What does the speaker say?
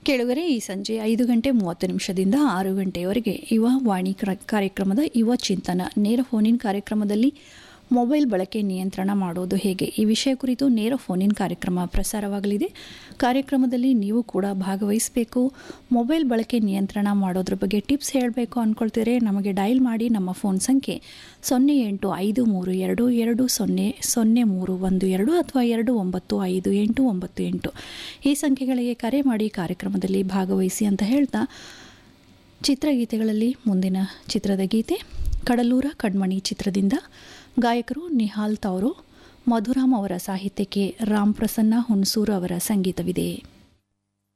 ಕೇಳುಗರೆ ಈ ಸಂಜೆ 5:30 6 ಗಂಟೆಯವರೆಗೆ ಯುವ ವಾಣಿ ಕಾರ್ಯಕ್ರಮದ ಯುವ ಚಿಂತನ ನೇರ ಫೋನಿನ್ ಕಾರ್ಯಕ್ರಮದಲ್ಲಿ ಮೊಬೈಲ್ ಬಳಕೆ ನಿಯಂತ್ರಣ ಮಾಡೋದು ಹೇಗೆ ಈ ವಿಷಯ ಕುರಿತು ನೇರ ಫೋನಿನ್ ಕಾರ್ಯಕ್ರಮ ಪ್ರಸಾರವಾಗಲಿದೆ. ಕಾರ್ಯಕ್ರಮದಲ್ಲಿ ನೀವು ಕೂಡ ಭಾಗವಹಿಸಬೇಕು. ಮೊಬೈಲ್ ಬಳಕೆ ನಿಯಂತ್ರಣ ಮಾಡೋದ್ರ ಬಗ್ಗೆ ಟಿಪ್ಸ್ ಹೇಳಬೇಕು ಅಂದ್ಕೊಳ್ತೀರಿ, ನಮಗೆ ಡಯಲ್ ಮಾಡಿ. ನಮ್ಮ ಫೋನ್ ಸಂಖ್ಯೆ 085322000312 ಅಥವಾ 295898. ಈ ಸಂಖ್ಯೆಗಳಿಗೆ ಕರೆ ಮಾಡಿ ಕಾರ್ಯಕ್ರಮದಲ್ಲಿ ಭಾಗವಹಿಸಿ ಅಂತ ಹೇಳ್ತಾ, ಚಿತ್ರಗೀತೆಗಳಲ್ಲಿ ಮುಂದಿನ ಚಿತ್ರದ ಗೀತೆ ಕಡಲೂರ ಕಣ್ಮಣಿ ಚಿತ್ರದಿಂದ ಗಾಯಕರು ನಿಹಾಲ್ ತೌರೋ, ಮಧುರಾಮ್ ಅವರ ಸಾಹಿತ್ಯಕ್ಕೆ ರಾಮ್ ಪ್ರಸನ್ನ ಹುಣಸೂರು ಅವರ ಸಂಗೀತವಿದೆ.